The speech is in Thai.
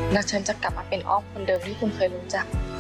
แล้วฉันจะกลับมาเป็นอ้อมคนเดิมที่คุณเคยรู้จัก